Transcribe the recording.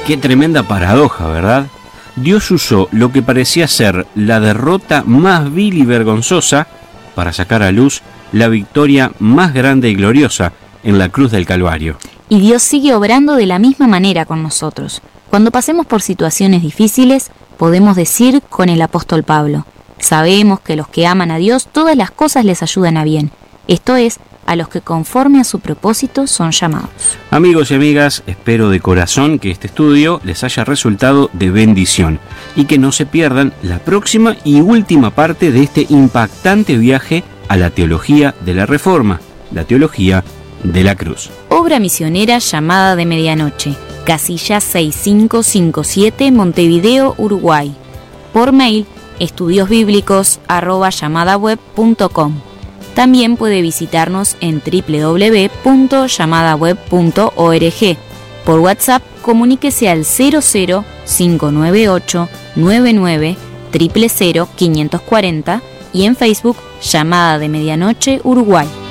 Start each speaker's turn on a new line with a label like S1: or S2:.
S1: Qué tremenda paradoja, ¿verdad? Dios usó lo que parecía ser la derrota más vil y vergonzosa para sacar a luz la victoria más grande y gloriosa en la cruz del Calvario.
S2: Y Dios sigue obrando de la misma manera con nosotros. Cuando pasemos por situaciones difíciles, podemos decir con el apóstol Pablo: sabemos que los que aman a Dios, todas las cosas les ayudan a bien. Esto es, a los que conforme a su propósito son llamados.
S1: Amigos y amigas, espero de corazón que este estudio les haya resultado de bendición y que no se pierdan la próxima y última parte de este impactante viaje a la teología de la Reforma, la teología de la cruz.
S2: Obra misionera Llamada de Medianoche, casilla 6557, Montevideo, Uruguay. Por mail, estudiosbiblicos@llamadaweb.com. También puede visitarnos en www.llamadaweb.org. Por WhatsApp, comuníquese al 00598 99 000 540 y en Facebook, Llamada de Medianoche, Uruguay.